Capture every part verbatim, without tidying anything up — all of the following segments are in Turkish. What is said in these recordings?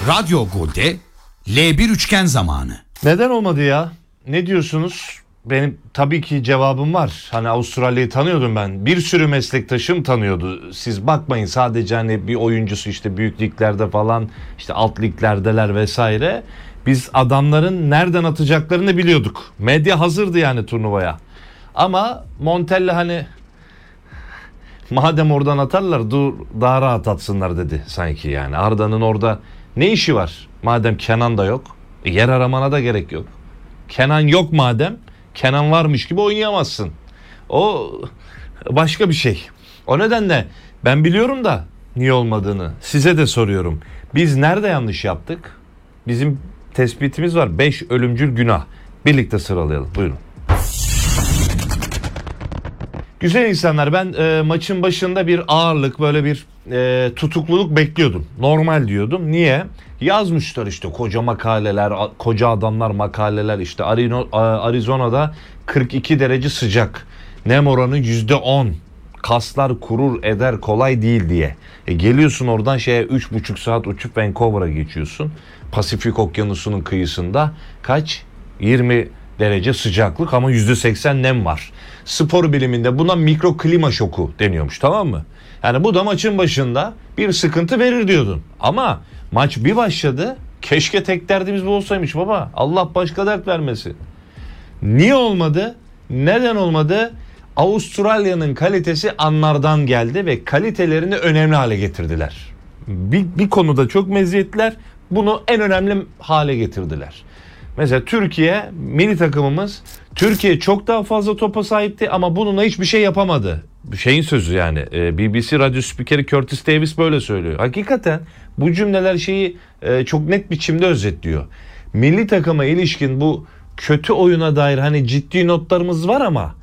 Radyo Gol'de L bir üçgen zamanı. Neden olmadı ya? Ne diyorsunuz? Benim tabii ki cevabım var. Hani Avustralya'yı tanıyordum ben. Bir sürü meslektaşım tanıyordu. Siz bakmayın sadece hani bir oyuncusu işte büyük liglerde falan, işte alt liglerdeler vesaire. Biz adamların nereden atacaklarını biliyorduk. Medya hazırdı yani turnuvaya. Ama Montella hani madem oradan atarlar dur daha rahat atsınlar dedi sanki yani. Arda'nın orada ne işi var? Madem Kenan da yok. E yer aramana da gerek yok. Kenan yok madem, Kenan varmış gibi oynayamazsın. O başka bir şey. O nedenle ben biliyorum da niye olmadığını. Size de soruyorum. Biz nerede yanlış yaptık? Bizim tespitimiz var. beş ölümcül günah. Birlikte sıralayalım. Buyurun. Güzel insanlar, ben e, maçın başında bir ağırlık, böyle bir e, tutukluluk bekliyordum. Normal diyordum. Niye? Yazmışlar işte koca makaleler, koca adamlar makaleler, işte Arizona'da kırk iki derece sıcak. Nem oranı yüzde on. Kaslar kurur eder, kolay değil diye. E geliyorsun oradan şeye üç buçuk saat uçup Vancouver'a geçiyorsun. Pasifik Okyanusu'nun kıyısında kaç? yirmi derece sıcaklık ama yüzde seksen nem var. Spor biliminde buna mikroklima şoku deniyormuş, tamam mı? Yani bu da maçın başında bir sıkıntı verir diyordun. Ama maç bir başladı. Keşke tek derdimiz bu olsaymış baba. Allah başka dert vermesin. Niye olmadı? Neden olmadı? Avustralya'nın kalitesi anlardan geldi ve kalitelerini önemli hale getirdiler. Bir, bir konuda çok meziyetler, bunu en önemli hale getirdiler. Mesela Türkiye milli takımımız, Türkiye çok daha fazla topa sahipti ama bununla hiçbir şey yapamadı. Şeyin sözü yani, B B C radyo spikeri Curtis Davis böyle söylüyor. Hakikaten bu cümleler şeyi çok net biçimde özetliyor. Milli takıma ilişkin bu kötü oyuna dair hani ciddi notlarımız var ama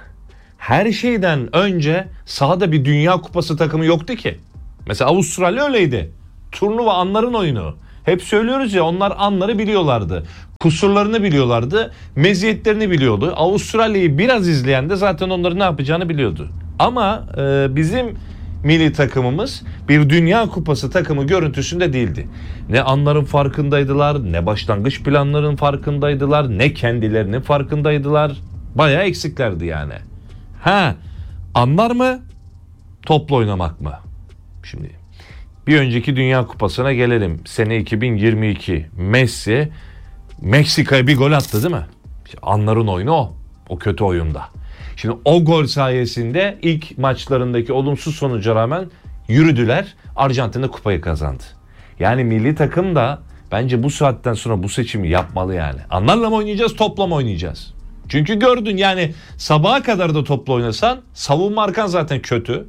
her şeyden önce sahada bir Dünya Kupası takımı yoktu ki. Mesela Avustralya öyleydi. Turnuva anların oyunu. Hep söylüyoruz ya, onlar anları biliyorlardı. Kusurlarını biliyorlardı. Meziyetlerini biliyordu. Avustralya'yı biraz izleyen de zaten onların ne yapacağını biliyordu. Ama e, bizim milli takımımız bir Dünya Kupası takımı görüntüsünde değildi. Ne anların farkındaydılar, ne başlangıç planların farkındaydılar, ne kendilerinin farkındaydılar. Bayağı eksiklerdi yani. Ha, anlar mı? Topla oynamak mı? Şimdi bir önceki Dünya Kupası'na gelelim. Sene iki bin yirmi iki. Messi Meksika'ya bir gol attı değil mi? İşte anların oyunu o. O kötü oyunda. Şimdi o gol sayesinde ilk maçlarındaki olumsuz sonuca rağmen yürüdüler. Arjantin'de kupayı kazandı. Yani milli takım da bence bu saatten sonra bu seçimi yapmalı yani. Anlarla mı oynayacağız, topla mı oynayacağız? Çünkü gördün yani, sabaha kadar da topla oynasan savunma arkan zaten kötü.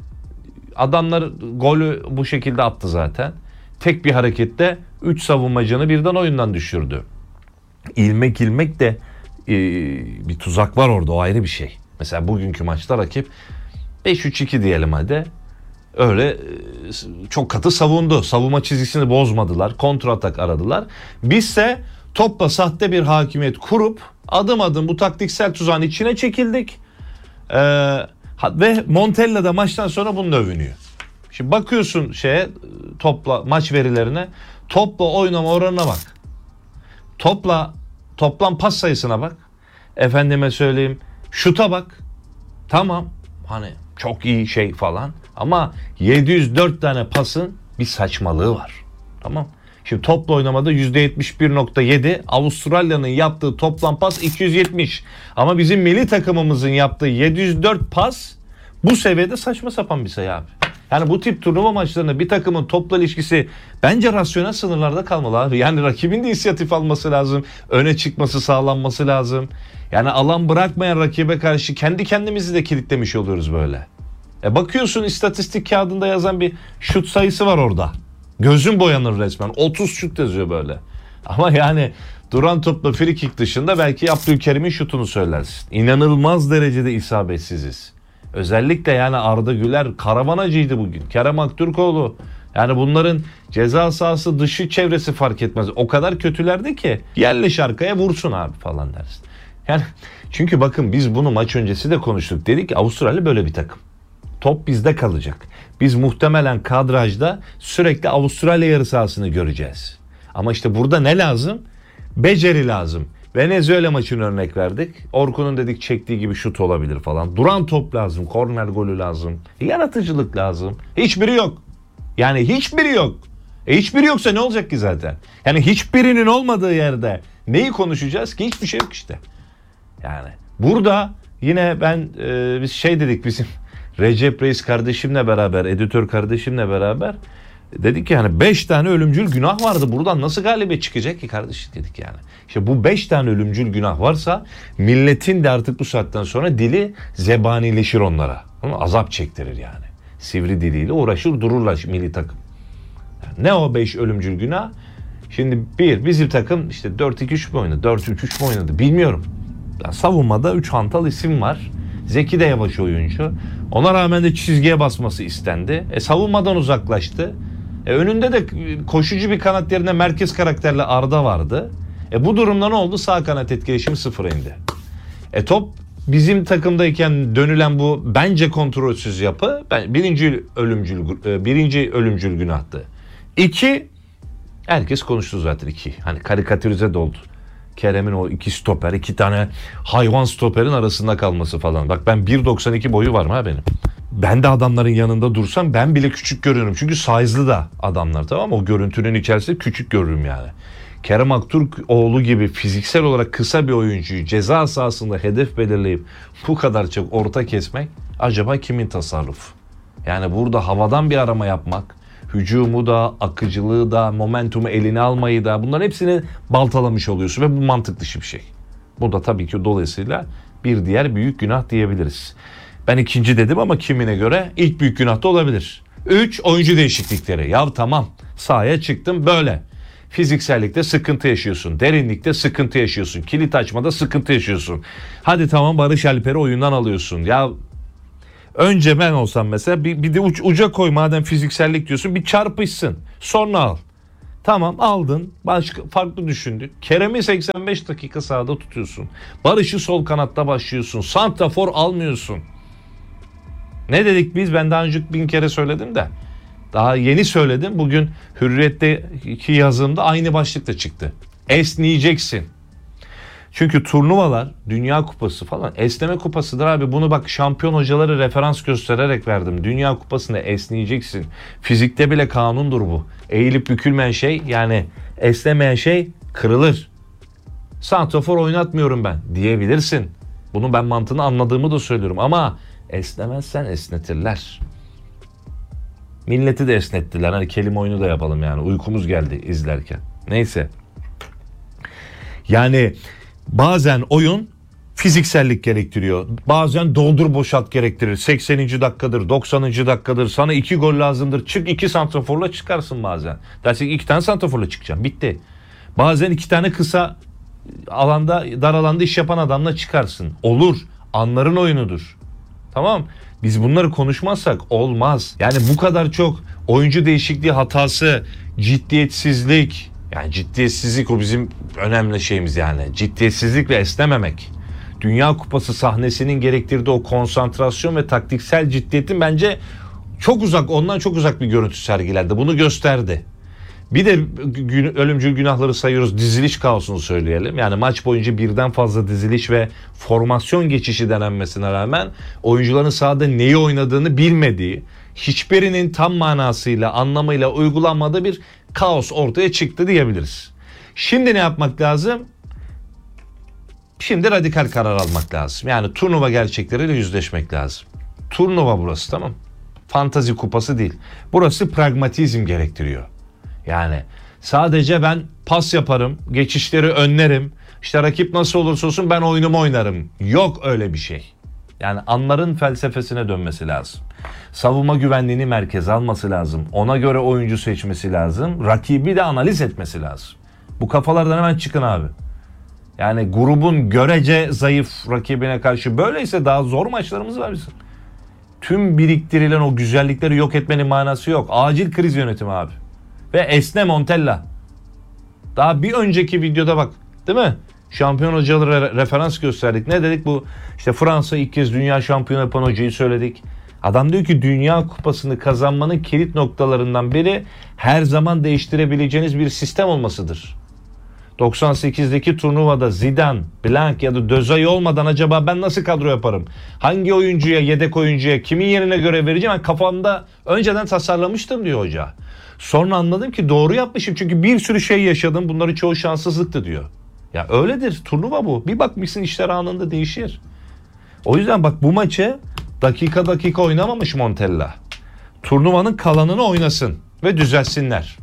Adamlar golü bu şekilde attı zaten. Tek bir harekette üç savunmacını birden oyundan düşürdü. İlmek ilmek de e, bir tuzak var orada, o ayrı bir şey. Mesela bugünkü maçta rakip beş üç iki diyelim hadi. Öyle e, çok katı savundu. Savunma çizgisini bozmadılar. Kontratak aradılar. Bizse topla sahte bir hakimiyet kurup adım adım bu taktiksel tuzağın içine çekildik. Eee Ve Montella da maçtan sonra bunu övünüyor. Şimdi bakıyorsun şeye, topla maç verilerine, topla oynama oranına bak. Topla toplam pas sayısına bak. Efendime söyleyeyim, şuta bak. Tamam, hani çok iyi şey falan ama yedi yüz dört tane pasın bir saçmalığı var. Tamam. Şimdi topla oynamada yüzde yetmiş bir nokta yedi, Avustralya'nın yaptığı toplam pas iki yüz yetmiş. Ama bizim milli takımımızın yaptığı yedi yüz dört pas bu seviyede saçma sapan bir sayı abi. Yani bu tip turnuva maçlarında bir takımın topla ilişkisi bence rasyonel sınırlarda kalmalı abi. Yani rakibin de inisiyatif alması lazım. Öne çıkması, sağlanması lazım. Yani alan bırakmayan rakibe karşı kendi kendimizi de kilitlemiş oluyoruz böyle. E bakıyorsun istatistik kağıdında yazan bir şut sayısı var orada. Gözün boyanır resmen. otuz şut yazıyor böyle. Ama yani duran topla free kick dışında belki Abdülkerim'in şutunu söylersin. İnanılmaz derecede isabetsiziz. Özellikle yani Arda Güler karavanacıydı bugün. Kerem Aktürkoğlu. Yani bunların ceza sahası dışı çevresi fark etmez. O kadar kötülerdi ki yerleş arkaya vursun abi falan dersin. Yani çünkü bakın biz bunu maç öncesi de konuştuk. Dedik ki Avustralya böyle bir takım. Top bizde kalacak. Biz muhtemelen kadrajda sürekli Avustralya yarı sahasını göreceğiz. Ama işte burada ne lazım? Beceri lazım. Venezuela maçını örnek verdik. Orkun'un dedik çektiği gibi şut olabilir falan. Duran top lazım. Korner golü lazım. Yaratıcılık lazım. Hiçbiri yok. Yani hiçbiri yok. E hiçbiri yoksa ne olacak ki zaten? Yani hiçbirinin olmadığı yerde neyi konuşacağız ki? Hiçbir şey yok işte. Yani burada yine ben e, biz şey dedik bizim Recep Reis kardeşimle beraber, editör kardeşimle beraber dedik ki yani beş tane ölümcül günah vardı. Buradan nasıl galibiyet çıkacak ki kardeşim dedik yani. İşte bu beş tane ölümcül günah varsa milletin de artık bu saatten sonra dili zebanileşir onlara. Azap çektirir yani. Sivri diliyle uğraşır dururlar milli takım. Yani ne o beş ölümcül günah? Şimdi bir bizim takım işte dört iki üç mü oynadı? dört üç üç mü oynadı? Bilmiyorum. Yani savunmada üç hantal isim var. Zeki de yavaş oyuncu. Ona rağmen de çizgiye basması istendi. E savunmadan uzaklaştı. E önünde de koşucu bir kanat yerine merkez karakterli Arda vardı. E bu durumda ne oldu? Sağ kanat etkileşimi sıfıra indi. E top bizim takımdayken dönülen bu bence kontrolsüz yapı ben, birinci ölümcül birinci ölümcül günahtı. İki, herkes konuştu zaten iki. Hani karikatürize de oldu. Kerem'in o iki stoper, iki tane hayvan stoperin arasında kalması falan. Bak ben bir doksan iki boyu var mı ha benim? Ben de adamların yanında dursam ben bile küçük görüyorum. Çünkü size'lı da adamlar, tamam mı? O görüntünün içerisinde küçük görürüm yani. Kerem Aktürkoğlu gibi fiziksel olarak kısa bir oyuncuyu ceza sahasında hedef belirleyip bu kadar çok orta kesmek acaba kimin tasarrufu? Yani burada havadan bir arama yapmak, hücumu da, akıcılığı da, momentumu eline almayı da bunların hepsini baltalamış oluyorsun ve bu mantık dışı bir şey. Bu da tabii ki dolayısıyla bir diğer büyük günah diyebiliriz. Ben ikinci dedim ama kimine göre ilk büyük günah da olabilir. Üç, oyuncu değişiklikleri. Ya tamam, sahaya çıktım böyle. Fiziksellikte sıkıntı yaşıyorsun. Derinlikte sıkıntı yaşıyorsun. Kilit açmada sıkıntı yaşıyorsun. Hadi tamam, Barış Alper'i oyundan alıyorsun. Ya önce ben olsam mesela bir, bir de uç, uca koy madem fiziksellik diyorsun, bir çarpışsın. Sonra al. Tamam, aldın. Başka farklı düşündük. Kerem'i seksen beş dakika sahada tutuyorsun. Barış'ı sol kanatta başlıyorsun. Santrafor almıyorsun. Ne dedik biz? Ben daha önce bin kere söyledim de. Daha yeni söyledim. Bugün Hürriyet'teki yazımda aynı başlıkta çıktı. Esneyeceksin. Çünkü turnuvalar, Dünya Kupası falan esneme kupasıdır abi. Bunu bak şampiyon hocaları referans göstererek verdim. Dünya Kupası'nda esneyeceksin. Fizikte bile kanundur bu. Eğilip bükülmeyen şey, yani esnemeyen şey kırılır. Santrafor oynatmıyorum ben diyebilirsin. Bunu ben mantığını anladığımı da söylüyorum ama esnemezsen esnetirler. Milleti de esnettiler. Hani kelime oyunu da yapalım yani. Uykumuz geldi izlerken. Neyse. Yani bazen oyun fiziksellik gerektiriyor. Bazen doldur boşalt gerektirir. sekseninci dakikadır, doksanıncı dakikadır. Sana iki gol lazımdır. Çık iki santraforla çıkarsın bazen. Dersin iki tane santraforla çıkacağım. Bitti. Bazen iki tane kısa alanda, dar alanda iş yapan adamla çıkarsın. Olur. Anların oyunudur. Tamam. Biz bunları konuşmazsak olmaz. Yani bu kadar çok oyuncu değişikliği hatası, ciddiyetsizlik. Yani ciddiyetsizlik o bizim önemli şeyimiz yani. Ciddiyetsizlik ve esnememek. Dünya Kupası sahnesinin gerektirdiği o konsantrasyon ve taktiksel ciddiyetin bence çok uzak, ondan çok uzak bir görüntü sergilendi. Bunu gösterdi. Bir de gün, ölümcül günahları sayıyoruz. Diziliş kaosunu söyleyelim. Yani maç boyunca birden fazla diziliş ve formasyon geçişi denenmesine rağmen oyuncuların sahada neyi oynadığını bilmediği, hiçbirinin tam manasıyla, anlamıyla uygulanmadığı bir kaos ortaya çıktı diyebiliriz. Şimdi ne yapmak lazım? Şimdi radikal karar almak lazım. Yani turnuva gerçekleriyle yüzleşmek lazım. Turnuva burası, tamam. Fantazi kupası değil. Burası pragmatizm gerektiriyor. Yani sadece ben pas yaparım, geçişleri önlerim, işte rakip nasıl olursa olsun ben oyunumu oynarım. Yok öyle bir şey. Yani anların felsefesine dönmesi lazım. Savunma güvenliğini merkeze alması lazım. Ona göre oyuncu seçmesi lazım. Rakibi de analiz etmesi lazım. Bu kafalardan hemen çıkın abi. Yani grubun görece zayıf rakibine karşı böyleyse daha zor maçlarımız var bizim. Tüm biriktirilen o güzellikleri yok etmenin manası yok. Acil kriz yönetimi abi. Ve esne Montella. Daha bir önceki videoda bak, değil mi? Şampiyon hocaları referans gösterdik. Ne dedik bu? İşte Fransa ilk kez dünya şampiyonu yapan hocayı söyledik. Adam diyor ki Dünya Kupası'nı kazanmanın kilit noktalarından biri her zaman değiştirebileceğiniz bir sistem olmasıdır. doksan sekizdeki turnuvada Zidane, Blanc ya da Dözay olmadan acaba ben nasıl kadro yaparım? Hangi oyuncuya, yedek oyuncuya, kimin yerine görev vereceğim? Ben kafamda önceden tasarlamıştım diyor hoca. Sonra anladım ki doğru yapmışım çünkü bir sürü şey yaşadım. Bunların çoğu şanssızlıktı diyor. Ya öyledir, turnuva bu. Bir bakmışsın işler anında değişir. O yüzden bak bu maçı dakika dakika oynamamış Montella. Turnuvanın kalanını oynasın ve düzelsinler.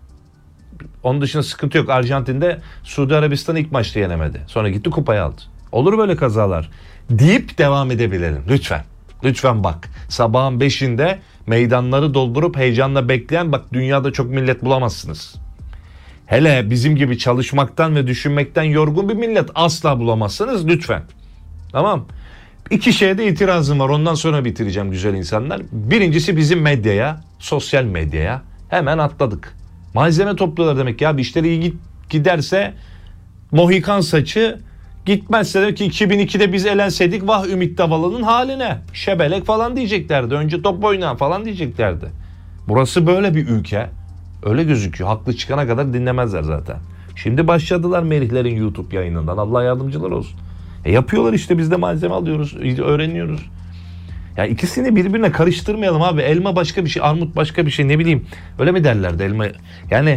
Onun dışında sıkıntı yok. Arjantin'de Suudi Arabistan'ı ilk maçta yenemedi. Sonra gitti kupayı aldı. Olur böyle kazalar deyip devam edebilelim. Lütfen. Lütfen bak. Sabahın beşinde meydanları doldurup heyecanla bekleyen bak dünyada çok millet bulamazsınız. Hele bizim gibi çalışmaktan ve düşünmekten yorgun bir millet asla bulamazsınız. Lütfen. Tamam. İki şeye de itirazım var. Ondan sonra bitireceğim güzel insanlar. Birincisi bizim medyaya, sosyal medyaya hemen atladık. Malzeme topluyorlar demek ya. Bir işleri iyi giderse Mohikan saçı, gitmezse de ki iki bin ikide biz elenseydik vah Ümit Davalı'nın haline. Şebelek falan diyeceklerdi. Önce top oyna falan diyeceklerdi. Burası böyle bir ülke. Öyle gözüküyor. Haklı çıkana kadar dinlemezler zaten. Şimdi başladılar Merihlerin YouTube yayınından. Allah yardımcılar olsun. E yapıyorlar işte, biz de malzeme alıyoruz, öğreniyoruz. Ya ikisini birbirine karıştırmayalım abi. Elma başka bir şey, armut başka bir şey, ne bileyim. Öyle mi derlerdi elma? Yani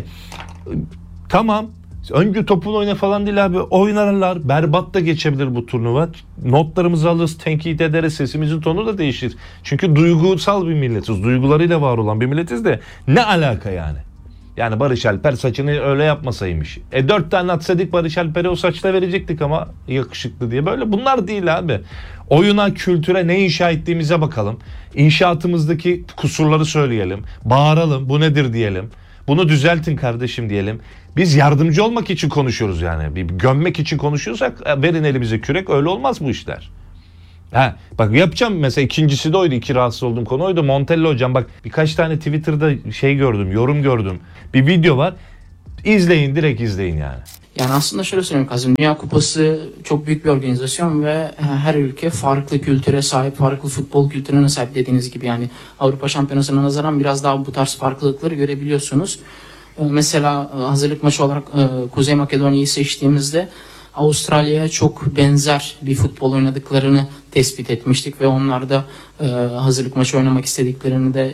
tamam. Önce topunu oyna falan değil abi. Oynarlar. Berbat da geçebilir bu turnuva. Notlarımızı alırız, tenkit ederiz. Sesimizin tonu da değişir. Çünkü duygusal bir milletiz. Duygularıyla var olan bir milletiz de ne alaka yani? Yani Barış Alper saçını öyle yapmasaymış. E dört tane atsaydık Barış Alper'e o saçla verecektik ama yakışıklı diye. Böyle bunlar değil abi. Oyuna, kültüre ne inşa ettiğimize bakalım. İnşaatımızdaki kusurları söyleyelim. Bağıralım. Bu nedir diyelim. Bunu düzeltin kardeşim diyelim. Biz yardımcı olmak için konuşuyoruz yani. Bir gömmek için konuşuyorsak verin elimize kürek. Öyle olmaz bu işler. Ha, bak yapacağım mesela, ikincisi de oydu, iki rahatsız olduğum konu oydu. Montella hocam bak birkaç tane Twitter'da şey gördüm, yorum gördüm. Bir video var. İzleyin, direkt izleyin yani. Yani aslında şöyle söyleyeyim Kazım, Dünya Kupası çok büyük bir organizasyon ve her ülke farklı kültüre sahip, farklı futbol kültürüne sahip dediğiniz gibi. Yani Avrupa Şampiyonası'na nazaran biraz daha bu tarz farklılıkları görebiliyorsunuz. Mesela hazırlık maçı olarak Kuzey Makedonya'yı seçtiğimizde Avustralya'ya çok benzer bir futbol oynadıklarını tespit etmiştik ve onlar da e, hazırlık maçı oynamak istediklerini de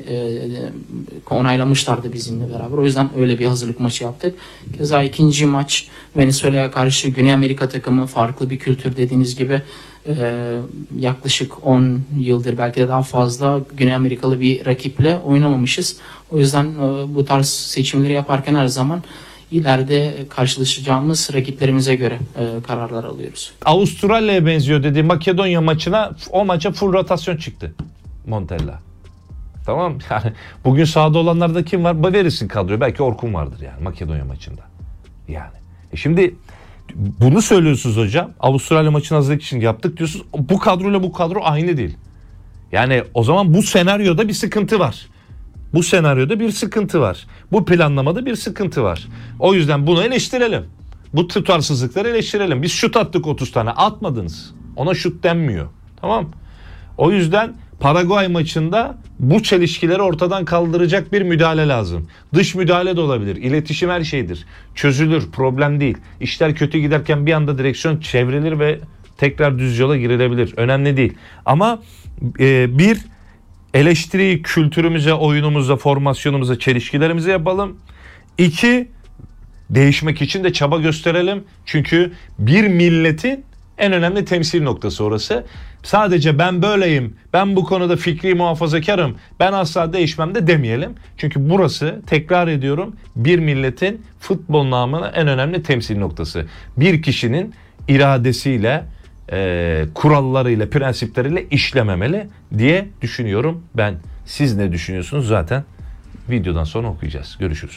e, onaylamışlardı bizimle beraber. O yüzden öyle bir hazırlık maçı yaptık. Keza ikinci maç Venezuela'ya karşı Güney Amerika takımı, farklı bir kültür dediğiniz gibi. Ee, yaklaşık on yıldır belki de daha fazla Güney Amerikalı bir rakiple oynamamışız. O yüzden e, bu tarz seçimleri yaparken her zaman ileride karşılaşacağımız rakiplerimize göre e, kararlar alıyoruz. Avustralya'ya benziyor dediği Makedonya maçına, o maça full rotasyon çıktı Montella. Tamam yani bugün sahada olanlarda kim var? Verirsin kadroyu. Belki Orkun vardır yani Makedonya maçında. Yani. E şimdi bunu söylüyorsunuz hocam. Avustralya maçını hazırlık için yaptık diyorsunuz. Bu kadroyla bu kadro aynı değil. Yani o zaman bu senaryoda bir sıkıntı var. Bu senaryoda bir sıkıntı var. Bu planlamada bir sıkıntı var. O yüzden bunu eleştirelim. Bu tutarsızlıkları eleştirelim. Biz şut attık otuz tane. Atmadınız. Ona şut denmiyor. Tamam. O yüzden Paraguay maçında bu çelişkileri ortadan kaldıracak bir müdahale lazım. Dış müdahale de olabilir. İletişim her şeydir. Çözülür. Problem değil. İşler kötü giderken bir anda direksiyon çevrilir ve tekrar düz yola girilebilir. Önemli değil. Ama e, bir eleştiriyi kültürümüze, oyunumuza, formasyonumuza, çelişkilerimize yapalım. İki, değişmek için de çaba gösterelim. Çünkü bir milletin en önemli temsil noktası orası. Sadece ben böyleyim, ben bu konuda fikri muhafazakarım, ben asla değişmem de demeyelim. Çünkü burası, tekrar ediyorum, bir milletin futbol namına en önemli temsil noktası. Bir kişinin iradesiyle, e, kurallarıyla, prensipleriyle işlememeli diye düşünüyorum ben. Siz ne düşünüyorsunuz? Zaten videodan sonra okuyacağız. Görüşürüz.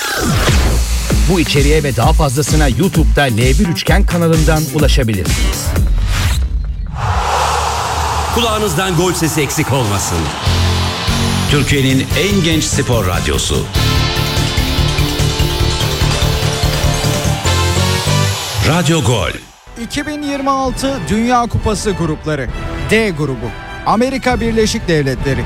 Bu içeriğe ve daha fazlasına YouTube'da L bir Üçgen kanalından ulaşabilirsiniz. Kulağınızdan gol sesi eksik olmasın. Türkiye'nin en genç spor radyosu. Radyo Gol. iki bin yirmi altı Dünya Kupası grupları. D grubu. Amerika Birleşik Devletleri.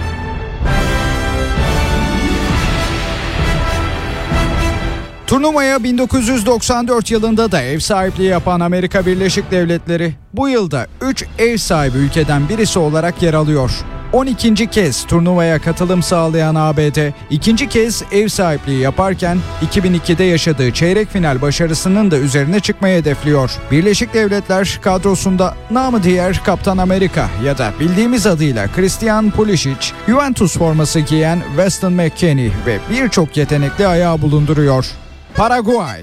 Turnuvaya bin dokuz yüz doksan dört yılında da ev sahipliği yapan Amerika Birleşik Devletleri bu yılda üç ev sahibi ülkeden birisi olarak yer alıyor. on ikinci kez turnuvaya katılım sağlayan A B D, ikinci kez ev sahipliği yaparken iki bin ikide yaşadığı çeyrek final başarısının da üzerine çıkmayı hedefliyor. Birleşik Devletler kadrosunda namı diğer Kaptan Amerika ya da bildiğimiz adıyla Christian Pulisic, Juventus forması giyen Weston McKennie ve birçok yetenekli ayağı bulunduruyor. Paraguay.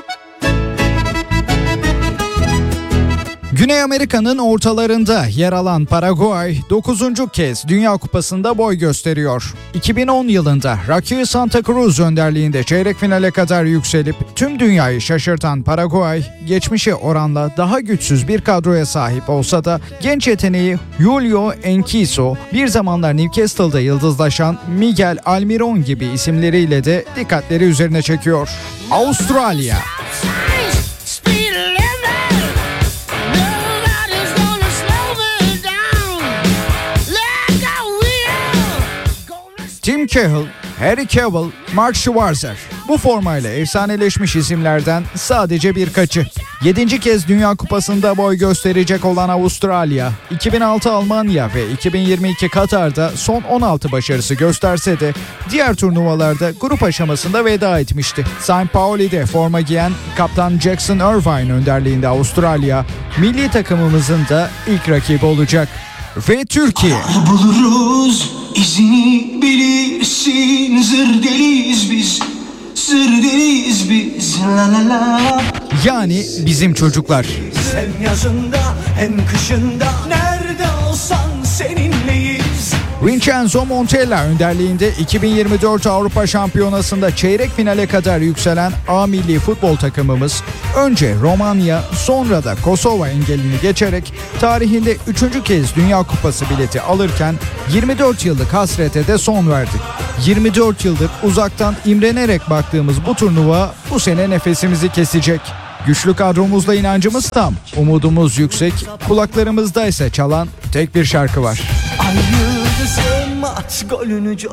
Güney Amerika'nın ortalarında yer alan Paraguay dokuzuncu kez Dünya Kupası'nda boy gösteriyor. iki bin on yılında Rocky Santa Cruz önderliğinde çeyrek finale kadar yükselip tüm dünyayı şaşırtan Paraguay, geçmişe oranla daha güçsüz bir kadroya sahip olsa da genç yeteneği Julio Enciso, bir zamanlar Newcastle'da yıldızlaşan Miguel Almiron gibi isimleriyle de dikkatleri üzerine çekiyor. Avustralya. Tim Cahill, Harry Cavill, Mark Schwarzer. Bu formayla efsaneleşmiş isimlerden sadece birkaçı. Yedinci kez Dünya Kupası'nda boy gösterecek olan Avustralya, iki bin altı Almanya ve iki bin yirmi iki Katar'da son on altı başarısı gösterse de diğer turnuvalarda grup aşamasında veda etmişti. Saint Pauli'de forma giyen kaptan Jackson Irvine önderliğinde Avustralya, milli takımımızın da ilk rakibi olacak. Ve Türkiye. Buluruz izini bilirsin, zır deliyiz biz, zır deliyiz biz, la la la. Yani bizim çocuklar. Hem yazında hem kışında, nerede olsan seninleyiz. Vincenzo Montella önderliğinde iki bin yirmi dört Avrupa Şampiyonası'nda çeyrek finale kadar yükselen A milli futbol takımımız önce Romanya, sonra da Kosova engelini geçerek tarihinde üçüncü kez Dünya Kupası bileti alırken yirmi dört yıllık hasrete de son verdi. yirmi dört yıldır uzaktan imrenerek baktığımız bu turnuva bu sene nefesimizi kesecek. Güçlü kadromuzla inancımız tam, umudumuz yüksek, kulaklarımızda ise çalan tek bir şarkı var. Ay yıldızım at golünü